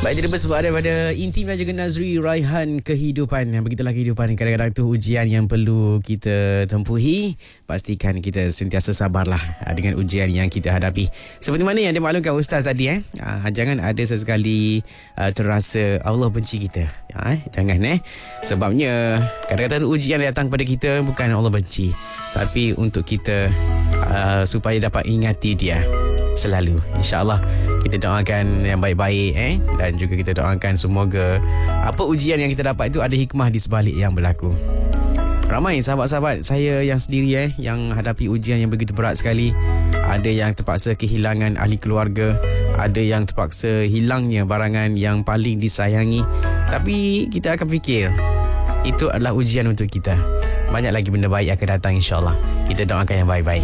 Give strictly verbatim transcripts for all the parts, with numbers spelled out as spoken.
Baik, jadi bersebar daripada Intim dan juga Nazri Raihan Kehidupan. Begitulah kehidupan. Kadang-kadang tu ujian yang perlu kita tempuhi. Pastikan kita sentiasa sabarlah dengan ujian yang kita hadapi. Seperti mana yang dimaklumkan Ustaz tadi, eh? Jangan ada sesekali uh, terasa Allah benci kita. Eh? Jangan eh. Sebabnya kadang-kadang ujian yang datang pada kita bukan Allah benci, tapi untuk kita uh, supaya dapat ingati dia selalu. InsyaAllah kita doakan yang baik-baik eh dan juga kita doakan semoga apa ujian yang kita dapat itu ada hikmah di sebalik yang berlaku. Ramai sahabat-sahabat saya yang sendiri eh yang hadapi ujian yang begitu berat sekali. Ada yang terpaksa kehilangan ahli keluarga, ada yang terpaksa hilangnya barangan yang paling disayangi. Tapi kita akan fikir itu adalah ujian untuk kita. Banyak lagi benda baik yang akan datang, insyaAllah. Kita doakan yang baik-baik.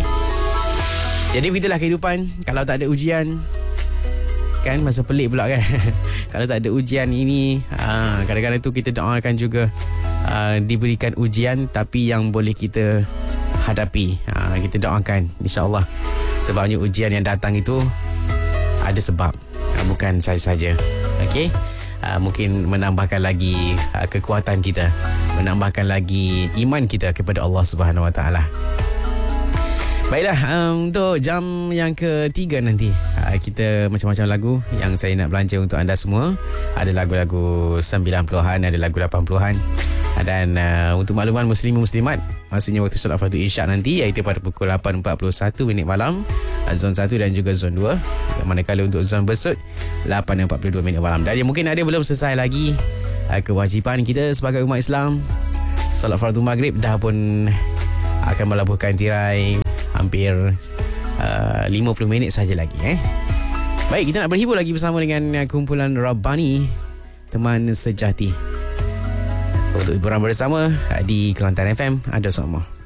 Jadi begitulah kehidupan. Kalau tak ada ujian, kan masa pelik pula kan. Kalau tak ada ujian ini, aa, kadang-kadang tu kita doakan juga aa, diberikan ujian tapi yang boleh kita hadapi. Aa, kita doakan insya-Allah. Sebabnya ujian yang datang itu ada sebab, aa, bukan saja-saja. Okey. Aa, mungkin menambahkan lagi aa, kekuatan kita, menambahkan lagi iman kita kepada Allah Subhanahu Wa Taala. Baiklah, um, untuk jam yang ketiga nanti uh, kita macam-macam lagu yang saya nak belanja untuk anda semua. Ada lagu-lagu sembilan puluhan, ada lagu lapan puluhan. Dan uh, untuk makluman muslimin muslimat, maksudnya waktu solat fardu isyak nanti iaitu pada pukul lapan empat puluh satu minit malam, uh, zon satu dan juga zon dua. Manakala untuk zon Besut lapan empat puluh dua minit malam. Dan yang mungkin ada belum selesai lagi uh, kewajipan kita sebagai umat Islam, solat fardu maghrib dah pun akan melabuhkan tirai. Hampir uh, lima puluh minit saja lagi eh. Baik, kita nak berhibur lagi bersama dengan kumpulan Rabbani, teman sejati. Untuk hiburan bersama di Kelantan F M. Ada semua.